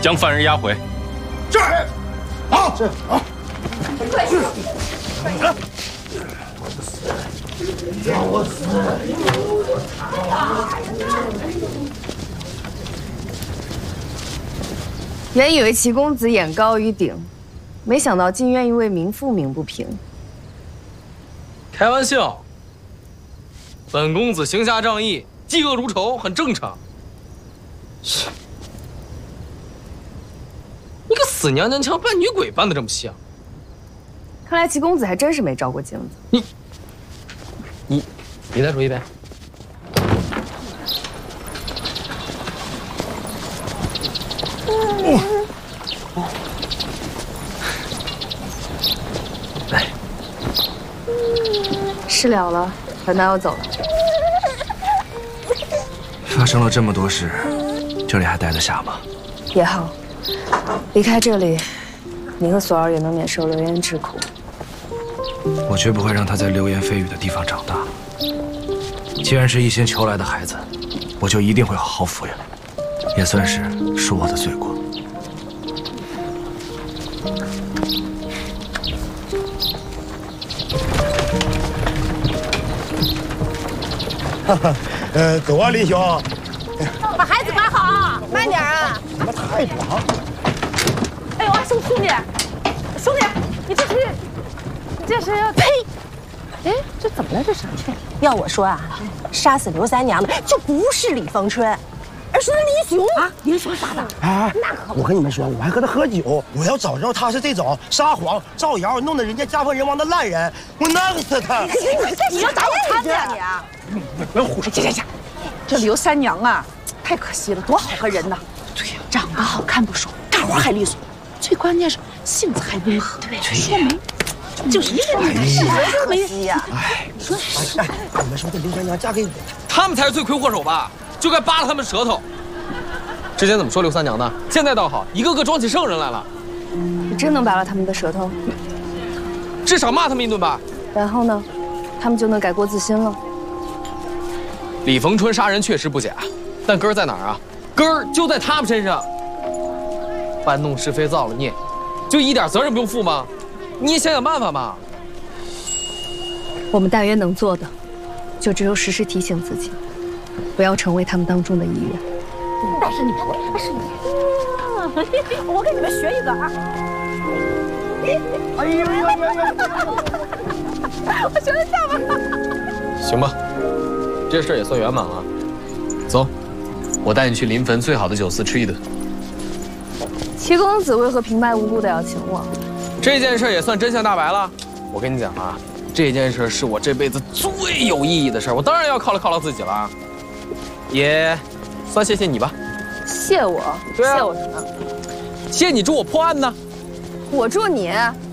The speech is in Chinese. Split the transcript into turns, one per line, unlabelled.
将犯人押回。
是。好。是。好。
快去！
让我死！
原以为齐公子眼高于顶，没想到竟愿意为民复鸣不平。
开玩笑，本公子行侠仗义，嫉恶如仇，很正常。你个死娘娘腔扮女鬼扮的这么像，
看来齐公子还真是没照过镜子。
你再说一遍。来，
事了了，本大要走了。
发生了这么多事，这里还待得下吗？
也好，离开这里，你和索儿也能免受流言之苦。
我绝不会让他在流言蜚语的地方长大。既然是一心求来的孩子，我就一定会好好抚养，也算是恕我的罪过。
走啊，林兄，
把孩子管好，慢点啊！
怎么太短？
哎呦，兄弟，你这是要呸！哎，这怎么了？这是？要我说啊，杀死刘三娘的就不是李逢春，而是林雄啊！林雄杀的。
哎，我跟你们说，我还和他喝酒，我要找着他是这种撒谎、造谣、弄得人家家破人亡的烂人，我弄死他！
你要打我他们呀你啊！
不要胡说！
行，这刘三娘啊，太可惜了，多好个人呐！对呀，长得好看不说，干活还利索，最关键是性子还温和，对，说没。就是可惜呀！
哎，你说，你们说这刘三娘嫁给我，
他们才是罪魁祸首吧？就该扒了他们舌头。之前怎么说刘三娘的？现在倒好，一个个装起圣人来了。
你真能拔了他们的舌头？
至少骂他们一顿吧。
然后呢，他们就能改过自新了。
李逢春杀人确实不假，但根儿在哪儿啊？根儿就在他们身上。搬弄是非，造了孽，就一点责任不用负吗？你也想想办法嘛。
我们大约能做的，就只有时时提醒自己，不要成为他们当中的一员。
那是你，我给你们学一个啊！
哎呦，
我学得像吗？
行吧，这事儿也算圆满了。走，我带你去临汾最好的酒肆吃一顿。
齐公子为何平白无故的要请我？
这件事也算真相大白了。我跟你讲啊，这件事是我这辈子最有意义的事儿，我当然要犒劳自己了。也算谢谢你吧。
谢我？
对啊，
谢我什么？
谢你助我破案呢。
我助你？